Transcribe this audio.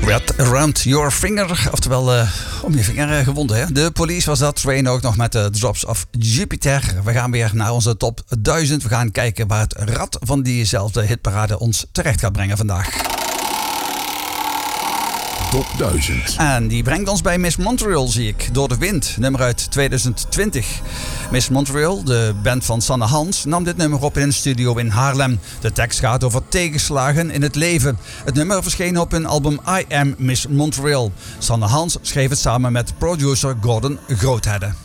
Wrapped Around Your Finger, oftewel om je vinger gewonden. Hè? De Police was dat, Train ook nog met de Drops of Jupiter. We gaan weer naar onze top 1000. We gaan kijken waar het rad van diezelfde hitparade ons terecht gaat brengen vandaag. Top 1000. En die brengt ons bij Miss Montreal, zie ik. Door de wind, nummer uit 2020. Miss Montreal, de band van Sanne Hans, nam dit nummer op in een studio in Haarlem. De tekst gaat over tegenslagen in het leven. Het nummer verscheen op hun album I Am Miss Montreal. Sanne Hans schreef het samen met producer Gordon Groothedde.